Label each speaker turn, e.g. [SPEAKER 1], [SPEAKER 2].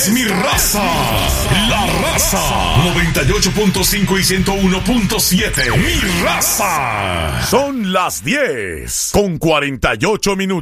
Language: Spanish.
[SPEAKER 1] es mi raza. La Raza 98.5 y 101.7. Mi raza.
[SPEAKER 2] Son las 10 con 48 minutos.